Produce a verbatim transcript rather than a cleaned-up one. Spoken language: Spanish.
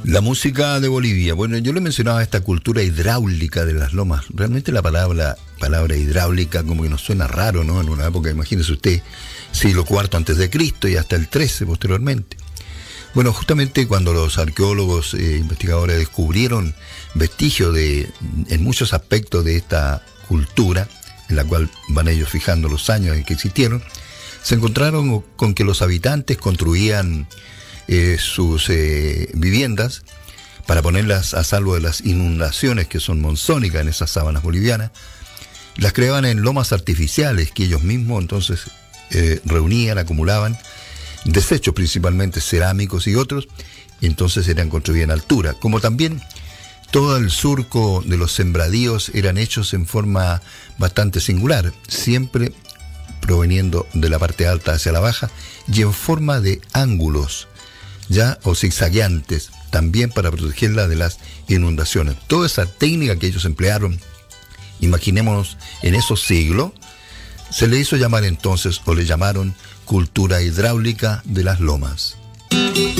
La música de Bolivia. Bueno, yo le mencionaba esta cultura hidráulica de las lomas. Realmente la palabra, palabra hidráulica como que nos suena raro, ¿no? En una época, imagínese usted, siglo cuarto antes de Cristo y hasta el trece posteriormente. Bueno, justamente cuando los arqueólogos e investigadores descubrieron vestigios de, en muchos aspectos de esta cultura, en la cual van ellos fijando los años en que existieron, se encontraron con que los habitantes construían eh, sus eh, viviendas para ponerlas a salvo de las inundaciones que son monzónicas en esas sabanas bolivianas. Las creaban en lomas artificiales que ellos mismos entonces eh, reunían, acumulaban, desechos principalmente cerámicos y otros, y entonces eran construidas en altura. Como también todo el surco de los sembradíos eran hechos en forma bastante singular, siempre proveniendo de la parte alta hacia la baja y en forma de ángulos, ya o zigzagueantes, también para protegerla de las inundaciones. Toda esa técnica que ellos emplearon, imaginémonos en esos siglos, se le hizo llamar entonces, o le llamaron, cultura hidráulica de las lomas.